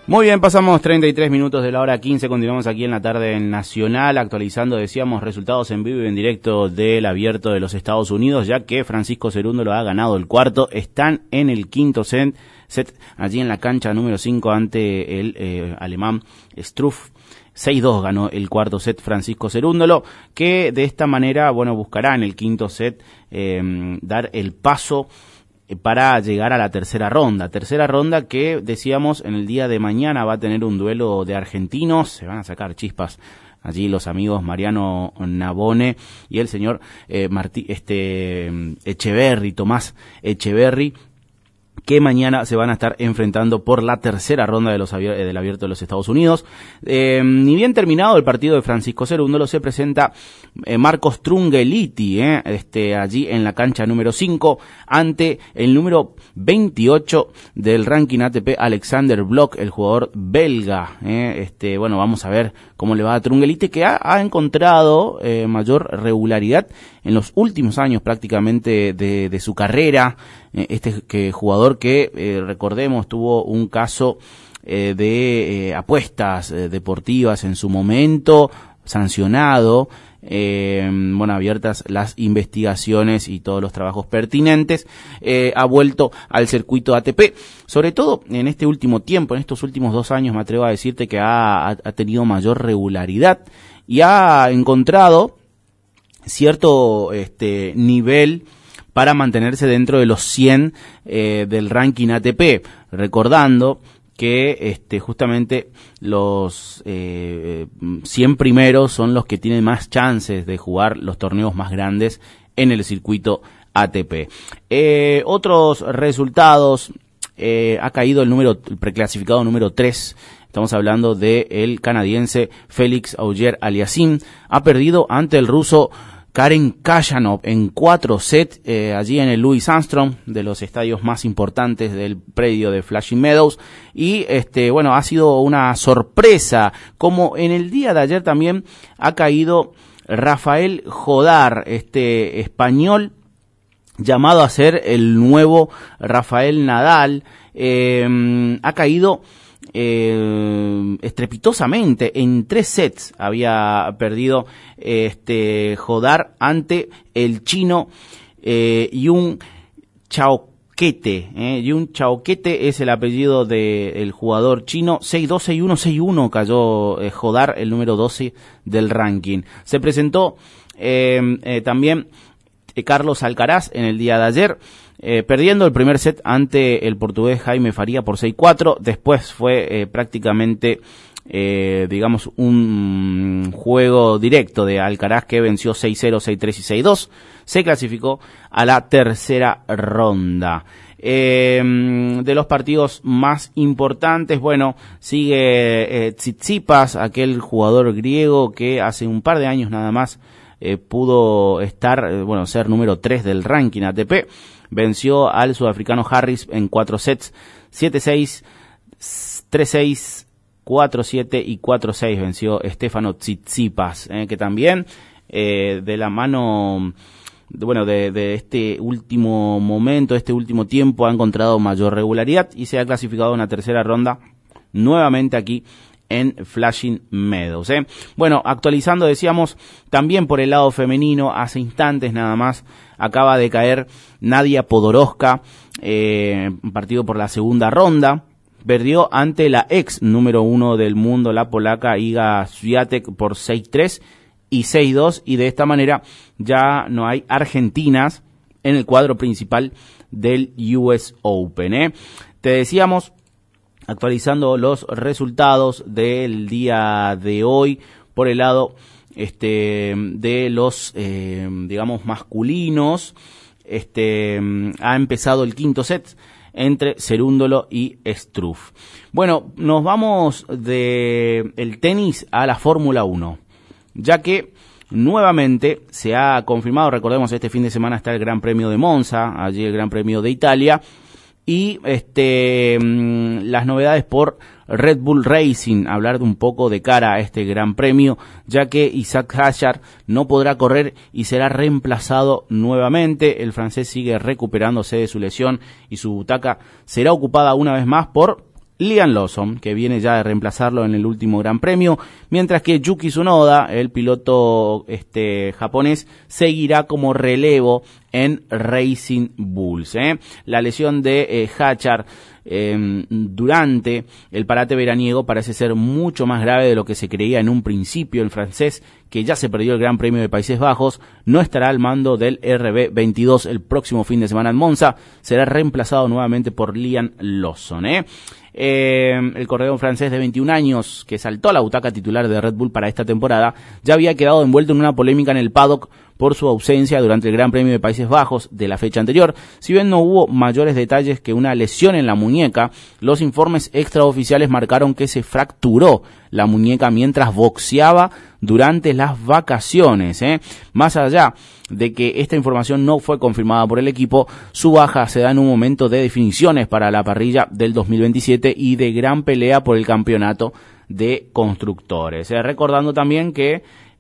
Muy bien, pasamos 33 minutos de la hora 15, continuamos aquí en la tarde en Nacional, actualizando, decíamos, resultados en vivo y en directo del Abierto de los Estados Unidos, ya que Francisco Cerúndolo ha ganado el cuarto, están en el quinto set allí en la cancha número 5 ante el alemán Struff. 6-2 ganó el cuarto set Francisco Cerúndolo, que de esta manera, bueno, buscará en el quinto set dar el paso para llegar a la tercera ronda que decíamos en el día de mañana va a tener un duelo de argentinos, se van a sacar chispas allí los amigos Mariano Navone y el señor Echeverry, Tomás Echeverry, que mañana se van a estar enfrentando por la tercera ronda del Abierto de los Estados Unidos. Ni bien terminado el partido de Francisco Cerúndolo, se presenta Marcos Trungelliti, allí en la cancha número 5, ante el número 28 del ranking ATP, Alexander Blok, el jugador belga. Bueno, vamos a ver cómo le va a Trungelliti, que ha encontrado mayor regularidad en los últimos años prácticamente de su carrera. Jugador que, recordemos, tuvo un caso de apuestas deportivas en su momento, sancionado, abiertas las investigaciones y todos los trabajos pertinentes, ha vuelto al circuito ATP, sobre todo en este último tiempo, en estos últimos 2 años me atrevo a decirte que ha tenido mayor regularidad y ha encontrado cierto nivel para mantenerse dentro de los 100 del ranking ATP, recordando que justamente los 100 primeros son los que tienen más chances de jugar los torneos más grandes en el circuito ATP. Otros resultados, ha caído el preclasificado número 3, estamos hablando de el canadiense Félix Auger-Aliassime, ha perdido ante el ruso Karen Khachanov en 4 sets, allí en el Louis Armstrong, de los estadios más importantes del predio de Flushing Meadows, y ha sido una sorpresa, como en el día de ayer también ha caído Rafael Jodar, español, llamado a ser el nuevo Rafael Nadal, ha caído estrepitosamente en 3 sets, había perdido Jodar ante el chino Yun Chaoquete. Yun Chaoquete es el apellido del jugador chino. 6-2, 6-1, 6-1 cayó Jodar, el número 12 del ranking. Se presentó también Carlos Alcaraz en el día de ayer, perdiendo el primer set ante el portugués Jaime Faría por 6-4, después fue prácticamente un juego directo de Alcaraz, que venció 6-0, 6-3 y 6-2, se clasificó a la tercera ronda. De los partidos más importantes, sigue Tsitsipas, aquel jugador griego que hace un par de años nada más pudo ser número 3 del ranking ATP. Venció al sudafricano Harris en 4 sets, 7-6, 3-6, 4-7 y 4-6. Venció Stefano Tsitsipas, que también de la mano de este último momento, este último tiempo, ha encontrado mayor regularidad y se ha clasificado a una tercera ronda nuevamente aquí en Flushing Meadows. Actualizando, decíamos, también por el lado femenino, hace instantes nada más acaba de caer Nadia Podoroska, partido por la segunda ronda, perdió ante la ex número 1 del mundo, la polaca Iga Swiatek, por 6-3 y 6-2, y de esta manera ya no hay argentinas en el cuadro principal del US Open. Te decíamos, actualizando los resultados del día de hoy por el lado de los masculinos, ha empezado el quinto set entre Cerúndolo y Struff. Nos vamos de el tenis a la Fórmula 1, ya que nuevamente se ha confirmado, recordemos, este fin de semana está el Gran Premio de Monza, allí el Gran Premio de Italia, y las novedades por Red Bull Racing, hablar de un poco de cara a este Gran Premio, ya que Isaac Hadjar no podrá correr y será reemplazado nuevamente. El francés sigue recuperándose de su lesión y su butaca será ocupada una vez más por Liam Lawson, que viene ya de reemplazarlo en el último Gran Premio, mientras que Yuki Tsunoda, el piloto japonés, seguirá como relevo en Racing Bulls. La lesión de Hachar durante el parate veraniego parece ser mucho más grave de lo que se creía en un principio. El francés, que ya se perdió el Gran Premio de Países Bajos, no estará al mando del RB22 el próximo fin de semana en Monza. Será reemplazado nuevamente por Liam Lawson. El corredor francés de 21 años, que saltó a la butaca titular de Red Bull para esta temporada, ya había quedado envuelto en una polémica en el paddock por su ausencia durante el Gran Premio de Países Bajos de la fecha anterior. Si bien no hubo mayores detalles que una lesión en la muñeca, los informes extraoficiales marcaron que se fracturó la muñeca mientras boxeaba durante las vacaciones. Más allá de que esta información no fue confirmada por el equipo, su baja se da en un momento de definiciones para la parrilla del 2027 y de gran pelea por el campeonato de constructores. Recordando también que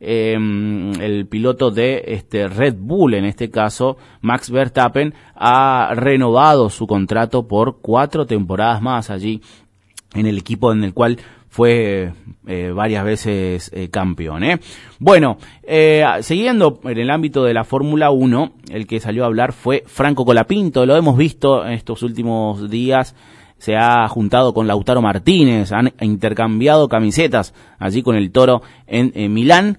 el piloto de Red Bull, en este caso Max Verstappen, ha renovado su contrato por 4 temporadas más allí en el equipo en el cual fue varias veces campeón. Bueno, siguiendo en el ámbito de la Fórmula 1, el que salió a hablar fue Franco Colapinto. Lo hemos visto en estos últimos días. Se ha juntado con Lautaro Martínez, han intercambiado camisetas allí con el Toro en Milán.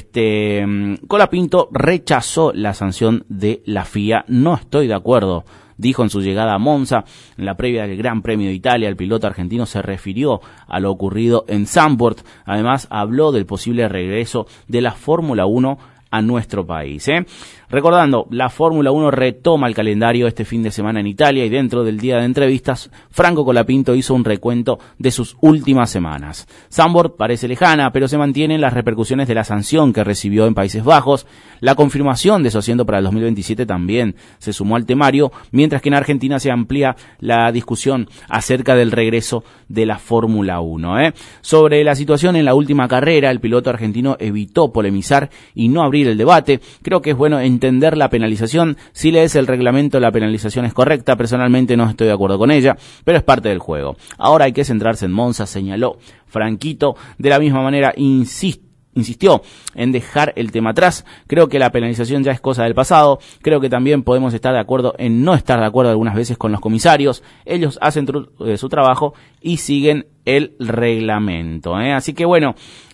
Colapinto rechazó la sanción de la FIA. No estoy de acuerdo, dijo en su llegada a Monza. En la previa del Gran Premio de Italia, el piloto argentino se refirió a lo ocurrido en Zandvoort. Además, habló del posible regreso de la Fórmula 1 a nuestro país. Recordando, la Fórmula 1 retoma el calendario este fin de semana en Italia, y dentro del día de entrevistas, Franco Colapinto hizo un recuento de sus últimas semanas. Zandvoort parece lejana, pero se mantienen las repercusiones de la sanción que recibió en Países Bajos. La confirmación de su asiento para el 2027 también se sumó al temario, mientras que en Argentina se amplía la discusión acerca del regreso de la Fórmula 1. Sobre la situación en la última carrera, el piloto argentino evitó polemizar y no abrir el debate. Creo que es bueno entender la penalización. Si lees el reglamento, la penalización es correcta. Personalmente no estoy de acuerdo con ella, pero es parte del juego. Ahora hay que centrarse en Monza, señaló Franquito. De la misma manera, insistió en dejar el tema atrás. Creo que la penalización ya es cosa del pasado. Creo que también podemos estar de acuerdo en no estar de acuerdo algunas veces con los comisarios. Ellos hacen su trabajo y siguen el reglamento. Así que bueno,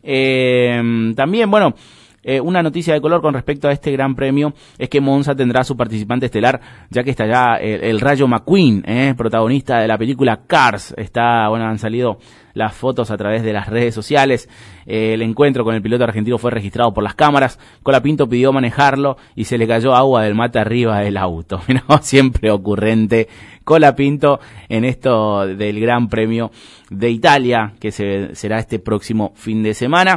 también bueno, una noticia de color con respecto a este Gran Premio es que Monza tendrá su participante estelar, ya que está ya el Rayo McQueen, protagonista de la película Cars. Han salido las fotos a través de las redes sociales. El encuentro con el piloto argentino fue registrado por las cámaras. Colapinto pidió manejarlo y se le cayó agua del mate arriba del auto. Siempre ocurrente Colapinto en esto del Gran Premio de Italia, que será este próximo fin de semana.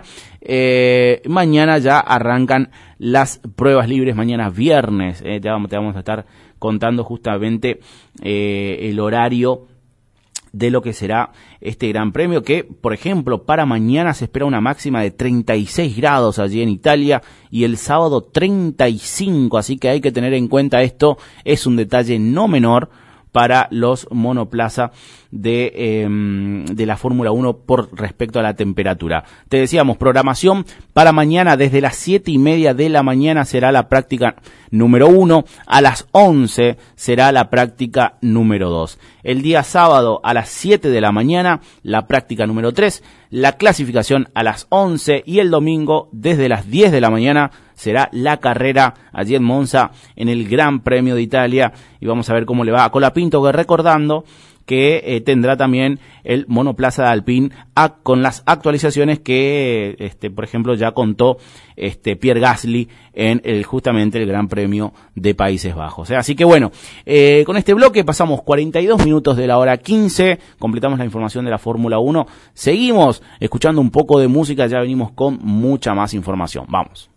Mañana ya arrancan las pruebas libres, mañana viernes. Te vamos a estar contando justamente el horario de lo que será este Gran Premio, que, por ejemplo, para mañana se espera una máxima de 36 grados allí en Italia y el sábado 35, así que hay que tener en cuenta esto. Es un detalle no menor para los monoplaza de la Fórmula 1 por respecto a la temperatura. Te decíamos, programación para mañana desde las 7:30 de la mañana será la práctica número 1, a las 11 será la práctica número 2. El día sábado a las 7 de la mañana la práctica número 3, la clasificación a las 11 y el domingo desde las 10 de la mañana será la carrera allí en Monza en el Gran Premio de Italia, y vamos a ver cómo le va a Colapinto, que recordando que tendrá también el monoplaza de Alpine con las actualizaciones que, por ejemplo, ya contó Pierre Gasly en justamente el Gran Premio de Países Bajos. Así que bueno, con este bloque pasamos 42 minutos de la hora 15, completamos la información de la Fórmula 1, seguimos escuchando un poco de música, ya venimos con mucha más información. Vamos.